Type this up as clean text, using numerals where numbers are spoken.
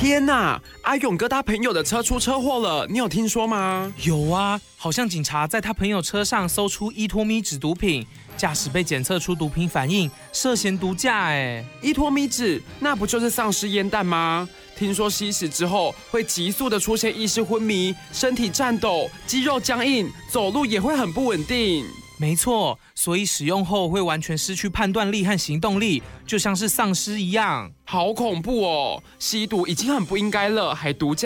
天哪！阿勇哥他朋友的车出车祸了，你有听说吗？ 有啊，好像警察在他朋友车上搜出依托咪酯毒品，驾驶被检测出毒品反应，涉嫌毒驾。 依托咪酯，那不就是丧尸烟弹吗？听说吸食之后会急速的出现意识昏迷、身体颤抖、肌肉僵硬，走路也会很不稳定。 没错，所以使用后会完全失去判断力和行动力，就像是丧尸一样。 好恐怖哦！吸毒已经很不应该了，还毒驾。